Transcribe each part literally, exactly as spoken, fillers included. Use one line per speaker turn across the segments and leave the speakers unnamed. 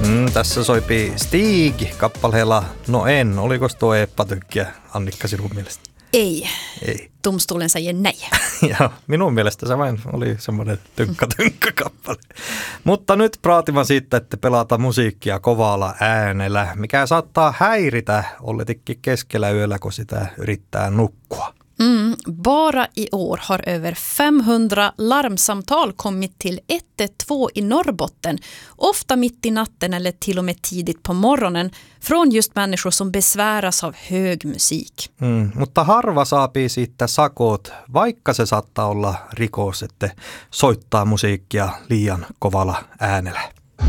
Mm, tässä soipi Stig kappaleella No en. Oliko tuo epätykkiä, Annikka, sinun mielestä?
Ei.
Ei.
Domstolen säger nej.
Ja minun mielestä se vain oli semmoinen tynkkä-tynkkä kappale. Mutta nyt praatimme siitä, että pelata musiikkia kovalla äänellä, mikä saattaa häiritä olletikin keskellä yöllä, kun sitä yrittää nukkua.
Mm, bara i år har över femhundra larmsamtal kommit till ett ett två i Norrbotten, ofta mitt i natten eller till och med tidigt på morgonen, från just människor som besväras av hög musik.
Mm, mutta harva saapii siitä sakot, vaikka se saattaa olla rikos, että soittaa musiikkia liian kovalla äänellä.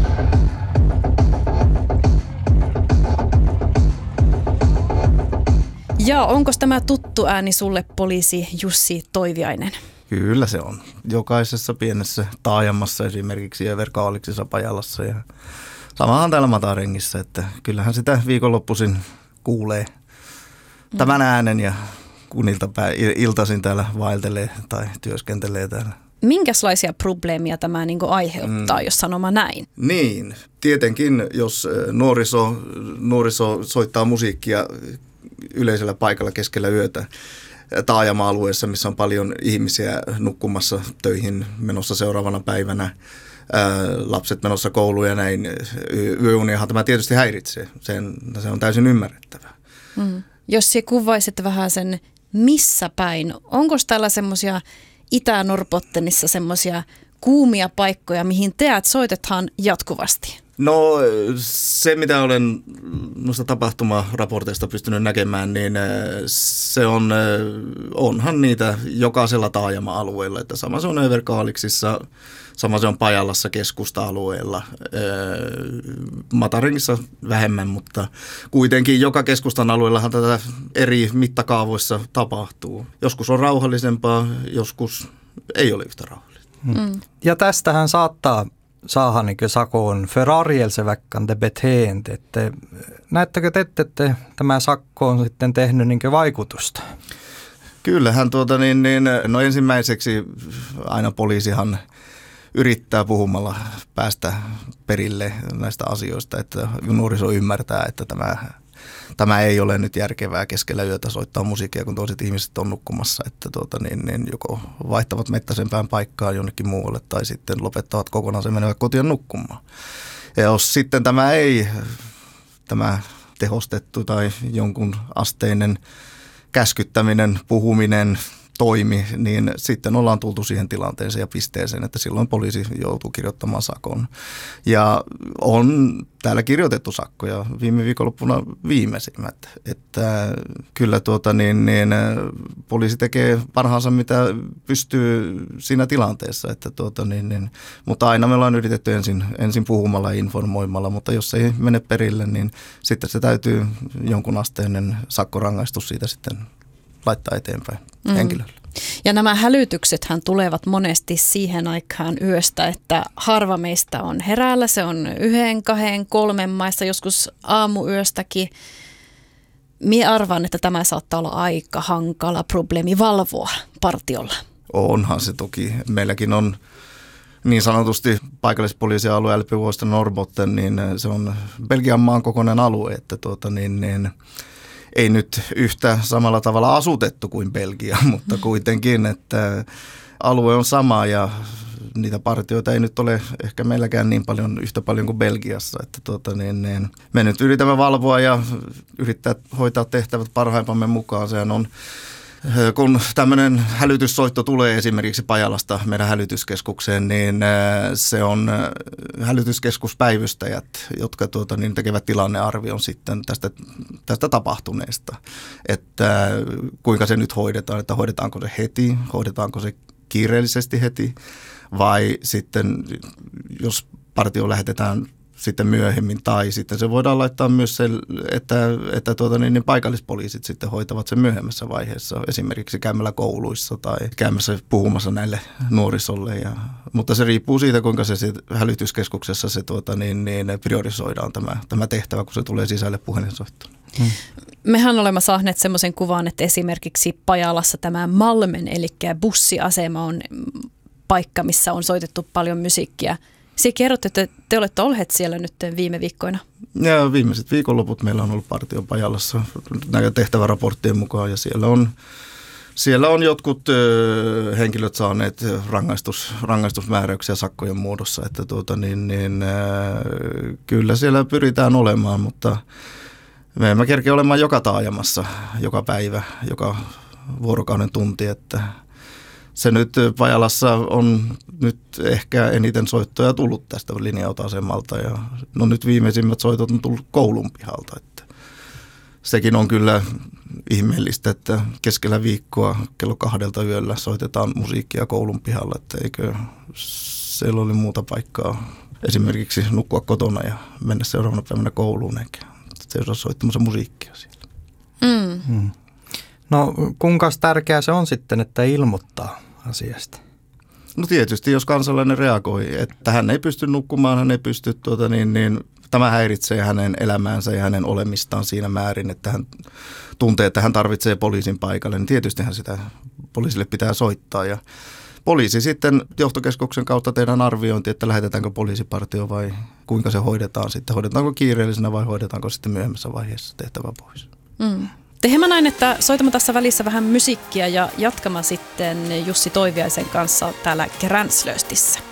Ja onko tämä tuttu ääni sulle, poliisi Jussi Toiviainen?
Kyllä se on. Jokaisessa pienessä taajamassa, esimerkiksi Överkaaliksessa, Pajalassa ja samahan täällä Matarengissä, että kyllähän sitä viikonloppuisin kuulee tämän äänen ja kun iltapä, iltaisin täällä vaeltelee tai työskentelee täällä.
Minkälaisia probleemia tämä niin kuin aiheuttaa, mm. jos sanoma näin?
Niin, tietenkin jos nuoriso, nuoriso soittaa musiikkia yleisellä paikalla keskellä yötä taajama-alueessa, missä on paljon ihmisiä nukkumassa töihin menossa seuraavana päivänä, ää, lapset menossa kouluun ja näin. Yöuniahan tämä tietysti häiritsee. Sen, se on täysin ymmärrettävää.
Mm. Jos se kuvaisit vähän sen missä päin, onko täällä semmoisia Itä-Norrbottenissa semmoisia kuumia paikkoja, mihin teät soitetaan jatkuvasti?
No se, mitä olen noista tapahtumaraporteista pystynyt näkemään, niin se on, onhan niitä jokaisella taajama-alueella. Että sama se on Överkaaliksissa, sama se on Pajalassa keskusta-alueella, Matarengissa vähemmän, mutta kuitenkin joka keskustan alueellahan tätä eri mittakaavoissa tapahtuu. Joskus on rauhallisempaa, joskus ei ole yhtä rauhallista.
Mm. Ja tästähän saattaa saada niin sakoon förargelseväckande beteende. Että näettekö te, että tämä sakko on sitten tehnyt niin vaikutusta?
Kyllähän tuota niin, niin, no ensimmäiseksi aina poliisihan yrittää puhumalla päästä perille näistä asioista, että nuoriso ymmärtää, että tämä, tämä ei ole nyt järkevää keskellä yötä soittaa musiikkia, kun toiset ihmiset on nukkumassa, että tuota, niin, niin, joko vaihtavat mettäisempään paikkaan jonnekin muualle tai sitten lopettavat kokonaan sen menevät kotiin nukkumaan. Ja jos sitten tämä ei, tämä tehostettu tai jonkun asteinen käskyttäminen, puhuminen toimi, niin sitten ollaan tultu siihen tilanteeseen ja pisteeseen, että silloin poliisi joutuu kirjoittamaan sakon. Ja on täällä kirjoitettu sakkoja viime viikonloppuna viimeisimmät, että kyllä tuota niin, niin poliisi tekee parhaansa mitä pystyy siinä tilanteessa, että tuota niin, niin, mutta aina me ollaan yritetty ensin, ensin puhumalla ja informoimalla, mutta jos ei mene perille, niin sitten se täytyy jonkun asteinen sakkorangaistus siitä sitten laittaa eteenpäin mm. henkilölle.
Ja nämä hälytyksethän tulevat monesti siihen aikaan yöstä, että harva meistä on heräällä. Se on yhden, kahden, kolmen maissa, joskus aamuyöstäkin. Minä arvaan, että tämä saattaa olla aika hankala probleemi valvoa partiolla.
Onhan se toki. Meilläkin on niin sanotusti paikallispoliisialue L P Vuosta Norrbotten, niin se on Belgian maan kokoinen alue, että tuota niin, niin ei nyt yhtä samalla tavalla asutettu kuin Belgia, mutta kuitenkin, että alue on sama ja niitä partioita ei nyt ole ehkä meilläkään niin paljon, yhtä paljon kuin Belgiassa. Että tuota, niin, niin, me nyt yritämme valvoa ja yrittää hoitaa tehtävät parhaimpamme mukaan. Sehän on, kun tämmöinen hälytyssoitto tulee esimerkiksi Pajalasta meidän hälytyskeskukseen, niin se on hälytyskeskuspäivystäjät, jotka tuota, niin tekevät tilannearvion sitten tästä, tästä tapahtuneesta, että kuinka se nyt hoidetaan, että hoidetaanko se heti, hoidetaanko se kiireellisesti heti vai sitten jos partio lähetetään sitten myöhemmin, tai sitten se voidaan laittaa myös se, että, että tuota, niin, niin paikallispoliisit sitten hoitavat sen myöhemmässä vaiheessa, esimerkiksi käymällä kouluissa tai käymässä puhumassa näille nuorisolle. Ja, mutta se riippuu siitä, kuinka se, se hälytyskeskuksessa se tuota, niin, niin priorisoidaan tämä, tämä tehtävä, kun se tulee sisälle puhelinsoittoon. Hmm.
Mehän olemme saaneet semmoisen kuvan, että esimerkiksi Pajalassa tämä Malmen, eli bussiasema on paikka, missä on soitettu paljon musiikkia Sinä kerrot, että te olette olleet siellä nyt viime viikkoina.
Ja viimeiset viikonloput meillä on ollut partion Pajalassa näiden tehtäväraporttien mukaan ja siellä on, siellä on jotkut ö, henkilöt saaneet rangaistus, rangaistusmääräyksiä sakkojen muodossa, että tuota, niin, niin, ö, kyllä siellä pyritään olemaan, mutta me emme kerkeä olemaan joka taajamassa, joka päivä, joka vuorokauden tunti, että se nyt Pajalassa on nyt ehkä eniten soittoja tullut tästä linja-autoasemalta ja no nyt viimeisimmät soitot on tullut koulun pihalta, että sekin on kyllä ihmeellistä, että keskellä viikkoa kello kahdelta yöllä soitetaan musiikkia koulun pihalla, että eikö siellä ole muuta paikkaa esimerkiksi nukkua kotona ja mennä seuraavana päivänä kouluun eikä se osaa soittamassa musiikkia siellä.
Mm.
Mm. No kuinka tärkeää se on sitten, että ilmoittaa asiasta?
No tietysti, jos kansalainen reagoi, että hän ei pysty nukkumaan, hän ei pysty, tuota, niin, niin, tämä häiritsee hänen elämäänsä ja hänen olemistaan siinä määrin, että hän tuntee, että hän tarvitsee poliisin paikalle, niin tietystihän sitä poliisille pitää soittaa. Ja poliisi sitten johtokeskuksen kautta tehdään arviointi, että lähetetäänkö poliisipartio vai kuinka se hoidetaan sitten. Hoidetaanko kiireellisenä vai hoidetaanko sitten myöhemmässä vaiheessa tehtävä pois.
Mm. Tehemä näin, että soitamme tässä välissä vähän musiikkia ja jatkamme sitten Jussi Toiviaisen kanssa täällä Gränslöstissä.